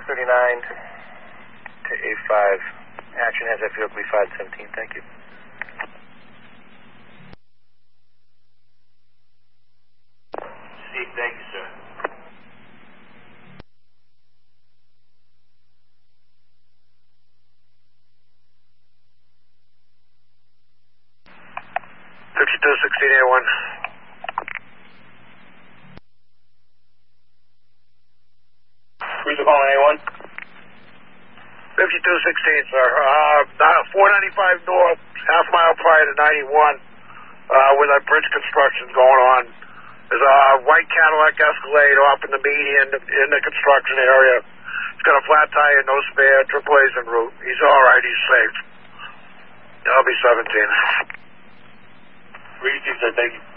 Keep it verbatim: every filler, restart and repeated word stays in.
thirty-nine to A five. Action has F Oakley five seventeen. Thank you. Steve, thank you, sir. fifty-two sixteen A one. Cruiser calling A one. fifty-two sixteen, sir. Uh, four ninety-five north, half mile prior to ninety-one, uh, where that bridge construction's going on. There's a white Cadillac Escalade off in the median in the construction area. He's got a flat tire, no spare, triple A's en route. He's all right. He's safe. I'll be seventeen. Read, Steve, sir. Thank you.